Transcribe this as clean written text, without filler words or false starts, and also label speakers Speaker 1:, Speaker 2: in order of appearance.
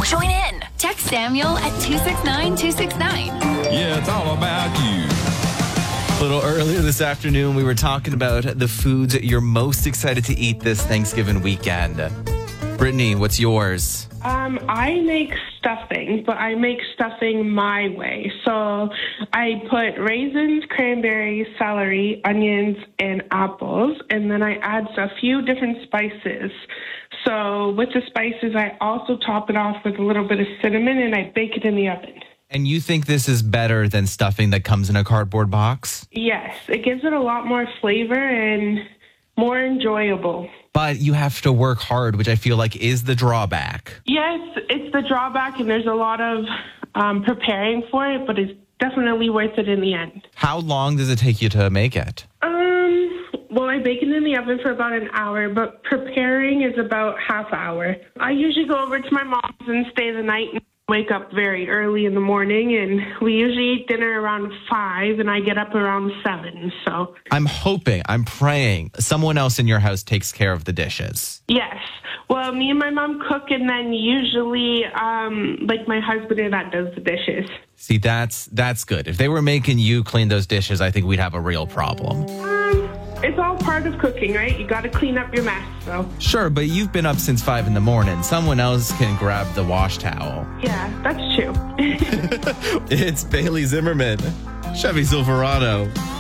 Speaker 1: Join in. Text Samuel at 269-269.
Speaker 2: Yeah, it's all about you.
Speaker 3: A little earlier this afternoon, we were talking about the foods that you're most excited to eat this Thanksgiving weekend. Brittany, what's yours?
Speaker 4: I make stuffing, but I make stuffing my way. So I put raisins, cranberries, celery, onions, and apples, and then I add a few different spices. So with the spices, I also top it off with a little bit of cinnamon, and I bake it in the oven.
Speaker 3: And you think this is better than stuffing that comes in a cardboard box?
Speaker 4: Yes, it gives it a lot more flavor and more enjoyable.
Speaker 3: But you have to work hard, which I feel like is the drawback.
Speaker 4: Yes, it's the drawback, and there's a lot of preparing for it, but it's definitely worth it in the end.
Speaker 3: How long does it take you to make it?
Speaker 4: Well, I bake it in the oven for about an hour, but preparing is about half hour. I usually go over to my mom's and stay the night and wake up very early in the morning, and we usually eat dinner around 5, and I get up around 7, so.
Speaker 3: I'm praying someone else in your house takes care of the dishes.
Speaker 4: Yes. Well, me and my mom cook, and then usually, my husband and that does the dishes.
Speaker 3: See, that's good. If they were making you clean those dishes, I think we'd have a real problem.
Speaker 4: It's all part of cooking, right? You got to clean up your mess, so.
Speaker 3: Sure, but you've been up since 5 in the morning. Someone else can grab the wash towel.
Speaker 4: Yeah, that's true.
Speaker 3: It's Bailey Zimmerman, Chevy Silverado.